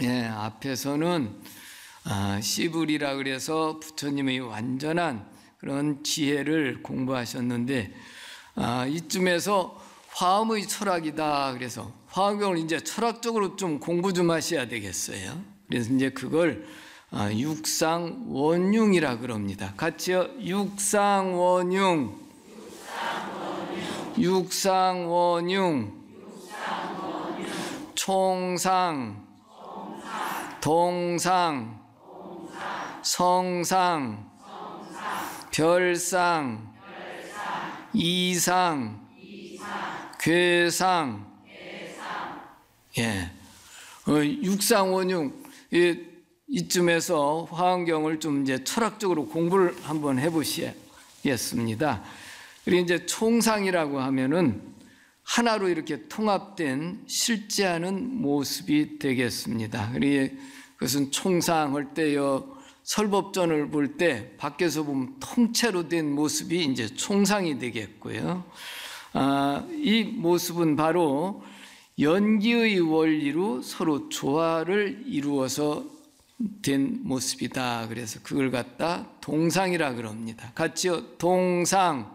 앞에서는 시불이라 그래서 부처님의 완전한 그런 지혜를 공부하셨는데, 이쯤에서 화엄의 철학이다. 그래서 화엄경을 이제 철학적으로 좀 공부 좀 하셔야 되겠어요. 그래서 이제 그걸 육상원융이라 그럽니다. 같이요. 육상원융. 육상원융. 총상, 동상, 성상, 별상, 이상, 괴상. 육상원융. 이쯤에서 화엄경을 좀 이제 철학적으로 공부를 한번 해보시겠습니다. 그리고 이제 총상이라고 하면은 하나로 이렇게 통합된 실제하는 모습이 되겠습니다. 그리고 그것은 총상할 때요, 설법전을 볼 때 밖에서 보면 통째로 된 모습이 이제 총상이 되겠고요. 이 모습은 바로 연기의 원리로 서로 조화를 이루어서 된 모습이다. 그래서 그걸 갖다 동상이라 그럽니다. 같이요. 동상.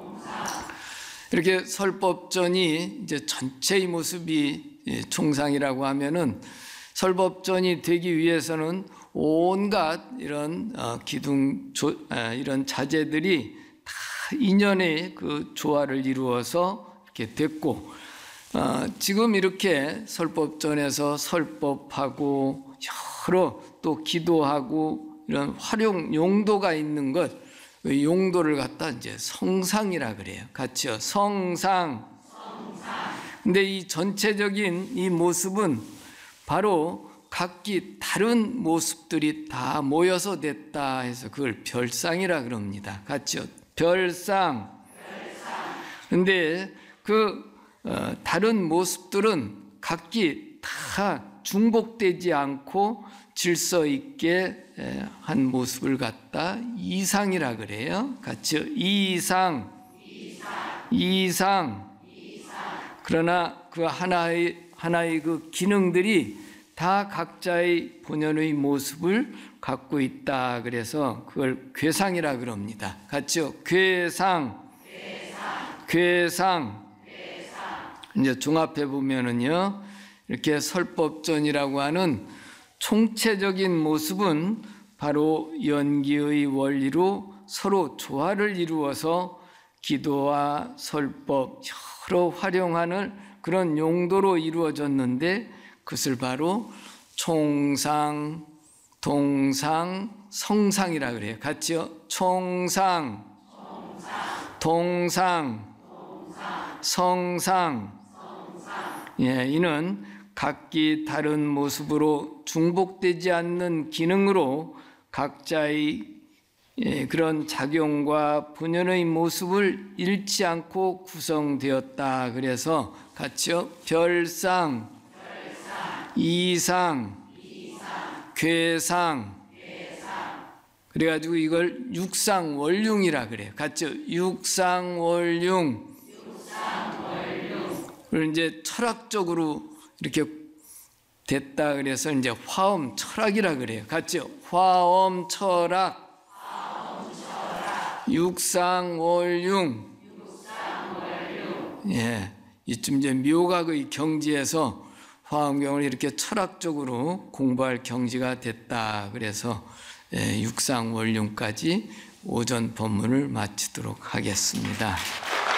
이렇게 설법전이 이제 전체의 모습이 총상이라고 하면은, 설법전이 되기 위해서는 온갖 이런 이런 자재들이 다 인연의 그 조화를 이루어서 이렇게 됐고, 지금 이렇게 설법전에서 설법하고 여러 또 기도하고 이런 활용 용도가 있는 것, 그 용도를 갖다 이제 성상이라 그래요. 같이요. 성상. 근데 이 전체적인 이 모습은 바로 각기 다른 모습들이 다 모여서 됐다 해서 그걸 별상이라 그럽니다. 같이요. 별상. 근데 그 다른 모습들은 각기 다 중복되지 않고 질서 있게 한 모습을 갖다 이상이라 그래요. 같이요. 이상. 그러나 그 하나의 그 기능들이 다 각자의 본연의 모습을 갖고 있다. 그래서 그걸 괴상이라 그럽니다. 같이요. 괴상. 이제 종합해 보면은요, 이렇게 설법전이라고 하는 총체적인 모습은 바로 연기의 원리로 서로 조화를 이루어서 기도와 설법 여러 활용하는 그런 용도로 이루어졌는데, 그것을 바로 총상, 동상, 성상이라 그래요. 같이요. 총상, 동상, 성상. 이는 각기 다른 모습으로 중복되지 않는 기능으로 각자의 그런 작용과 본연의 모습을 잃지 않고 구성되었다. 그래서 같이요. 별상, 이상, 괴상. 그래가지고 이걸 육상원융이라 그래요. 같이요. 육상원융. 그걸 이제 철학적으로 이렇게 됐다. 그래서 이제 화엄 철학이라 그래요. 같이요. 화엄 철학. 육상원융. 이쯤 이제 묘각의 경지에서 화엄경을 이렇게 철학적으로 공부할 경지가 됐다. 그래서 육상원융까지 오전 법문을 마치도록 하겠습니다.